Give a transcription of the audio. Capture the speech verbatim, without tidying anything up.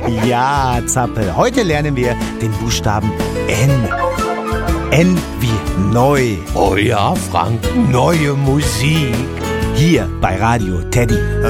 Ja, Zappel, heute lernen wir den Buchstaben N. N wie neu. Oh ja, Frank, neue Musik. Hier bei Radio Teddy.